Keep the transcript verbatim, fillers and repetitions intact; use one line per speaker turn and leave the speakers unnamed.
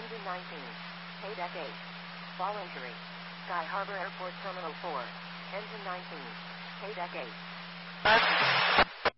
Engine nineteen. K-Deck eight. Fall injury. Sky Harbor Airport Terminal four. Engine nineteen. K-Deck eight.